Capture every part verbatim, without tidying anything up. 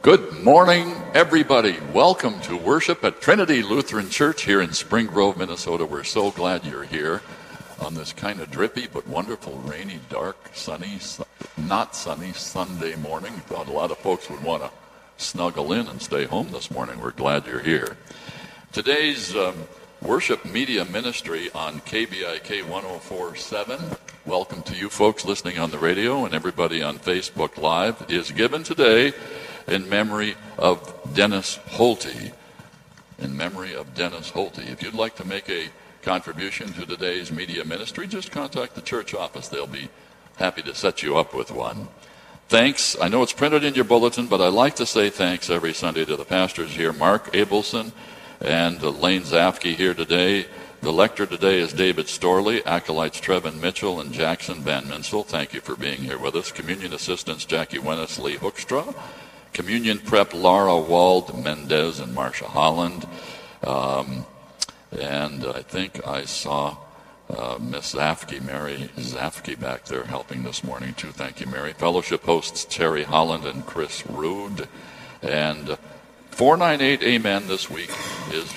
Good morning, everybody. Welcome to worship at Trinity Lutheran Church here in Spring Grove, Minnesota. We're so glad you're here on this kind of drippy but wonderful, rainy, dark, sunny, su- not sunny Sunday morning. Thought a lot of folks would want to snuggle in and stay home this morning. We're glad you're here. Today's um, worship media ministry on K B I K one oh four point seven. Welcome to you folks listening on the radio and everybody on Facebook Live is given today in memory of Dennis Holte. In memory of Dennis Holte. If you'd like to make a contribution to today's media ministry, just contact the church office. They'll be happy to set you up with one. Thanks. I know it's printed in your bulletin, but I like to say thanks every Sunday to the pastors here, Mark Abelson and uh, Lane Zafke here today. The lector today is David Storley, acolytes Trevin Mitchell and Jackson Van Minsel. Thank you for being here with us. Communion assistants Jackie Wennis, Lee Hoekstra. Communion prep Laura Wald Mendez and Marsha Holland. Um, and I think I saw uh, Miss Zafke, Mary Zafke back there helping this morning too. Thank you, Mary. Fellowship hosts Terry Holland and Chris Rude. And four ninety-eight Amen this week is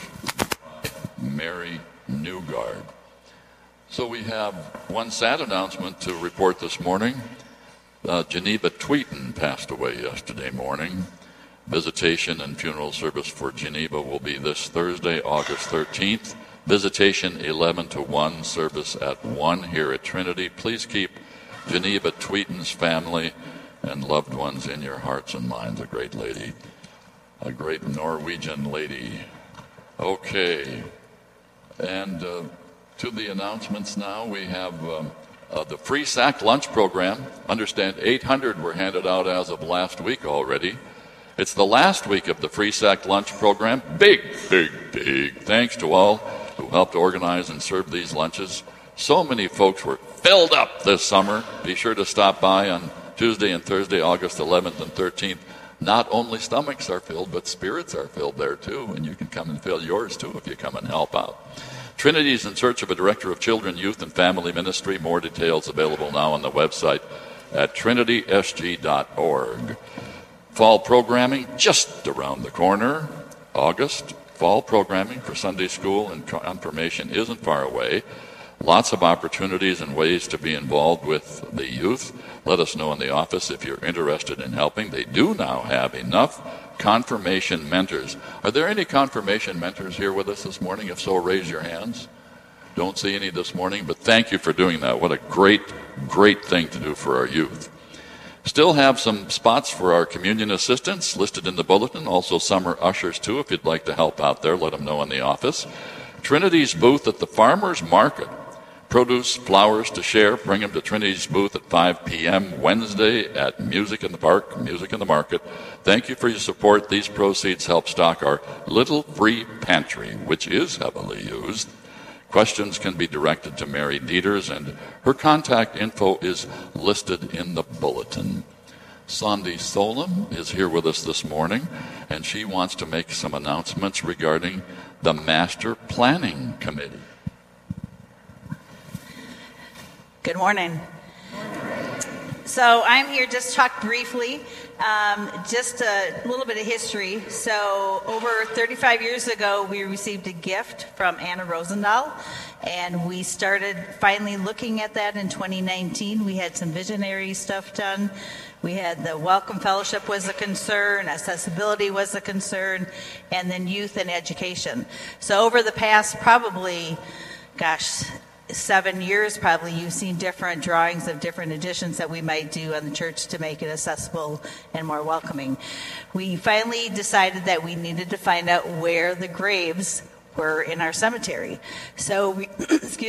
Mary Newgard. So we have one sad announcement to report this morning. Uh, Geneva Tweeten passed away yesterday morning. Visitation and funeral service for Geneva will be this Thursday, August thirteenth. Visitation eleven to one, service at one here at Trinity. Please keep Geneva Tweeten's family and loved ones in your hearts and minds. A great lady, a great Norwegian lady. Okay, and uh, to the announcements now. We have um, Uh, the free sack lunch program. Understand eight hundred were handed out as of last week already. It's the last week of the free sack lunch program. Big, big, big thanks to all who helped organize and serve these lunches. So many folks were filled up this summer. Be sure to stop by on Tuesday and Thursday, August eleventh and thirteenth. Not only stomachs are filled, but spirits are filled there too, and you can come and fill yours too if you come and help out. Trinity is in search of a director of children, youth, and family ministry. More details available now on the website at trinity s g dot org. Fall programming just around the corner. August, fall programming for Sunday school and confirmation isn't far away. Lots of opportunities and ways to be involved with the youth. Let us know in the office if you're interested in helping. They do now have enough confirmation mentors. Are there any confirmation mentors here with us this morning? If so, raise your hands. Don't see any this morning, but thank you for doing that. What a great, great thing to do for our youth. Still have some spots for our communion assistants listed in the bulletin. Also summer ushers, too, if you'd like to help out there. Let them know in the office. Trinity's booth at the Farmers Market. Produce, flowers to share. Bring them to Trinity's booth at five p.m. Wednesday at Music in the Park, Music in the Market. Thank you for your support. These proceeds help stock our little free pantry, which is heavily used. Questions can be directed to Mary Dieters, and her contact info is listed in the bulletin. Sandy Solem is here with us this morning, and she wants to make some announcements regarding the Master Planning Committee. Good morning. So I'm here just to talk briefly, um, just a little bit of history. So over thirty-five years ago, we received a gift from Anna Rosendahl, and we started finally looking at that in twenty nineteen. We had some visionary stuff done. We had the Welcome Fellowship was a concern, accessibility was a concern, and then youth and education. So over the past probably, gosh, seven years probably, you've seen different drawings of different additions that we might do on the church to make it accessible and more welcoming. We finally decided that we needed to find out where the graves were in our cemetery. So we, excuse